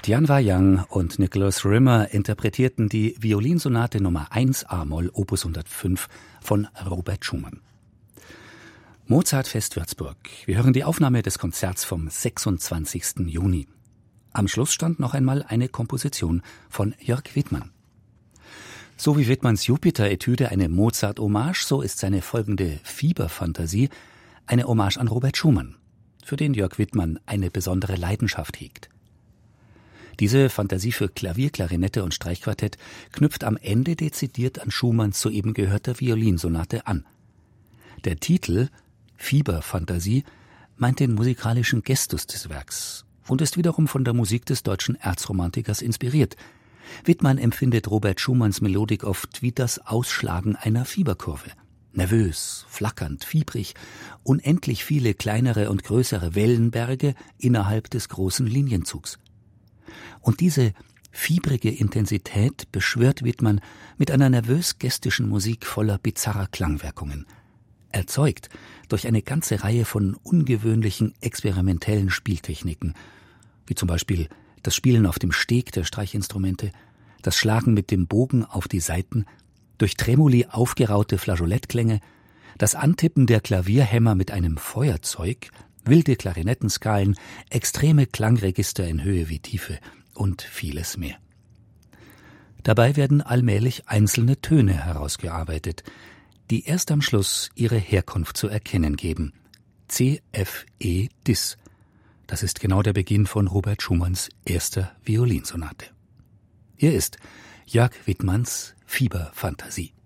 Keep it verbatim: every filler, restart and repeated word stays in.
Dianwa Young und Nicholas Rimmer interpretierten die Violinsonate Nummer eins a-Moll Opus hundertfünf von Robert Schumann. Mozartfest Würzburg. Wir hören die Aufnahme des Konzerts vom sechsundzwanzigsten Juni. Am Schluss stand noch einmal eine Komposition von Jörg Widmann. So wie Widmanns Jupiter-Etüde eine Mozart-Hommage, so ist seine folgende Fieberfantasie eine Hommage an Robert Schumann, für den Jörg Widmann eine besondere Leidenschaft hegt. Diese Fantasie für Klavier, Klarinette und Streichquartett knüpft am Ende dezidiert an Schumanns soeben gehörter Violinsonate an. Der Titel Fieberfantasie meint den musikalischen Gestus des Werks und ist wiederum von der Musik des deutschen Erzromantikers inspiriert. Widmann empfindet Robert Schumanns Melodik oft wie das Ausschlagen einer Fieberkurve. Nervös, flackernd, fiebrig, unendlich viele kleinere und größere Wellenberge innerhalb des großen Linienzugs. Und diese fiebrige Intensität beschwört Widmann mit einer nervös-gestischen Musik voller bizarrer Klangwirkungen, erzeugt durch eine ganze Reihe von ungewöhnlichen experimentellen Spieltechniken, wie zum Beispiel das Spielen auf dem Steg der Streichinstrumente, das Schlagen mit dem Bogen auf die Saiten, durch Tremoli aufgeraute Flageolettklänge, das Antippen der Klavierhämmer mit einem Feuerzeug, wilde Klarinettenskalen, extreme Klangregister in Höhe wie Tiefe und vieles mehr. Dabei werden allmählich einzelne Töne herausgearbeitet, die erst am Schluss ihre Herkunft zu erkennen geben. C, F, E, Dis. Das ist genau der Beginn von Robert Schumanns erster Violinsonate. Hier ist Jörg Widmanns Fieberfantasie.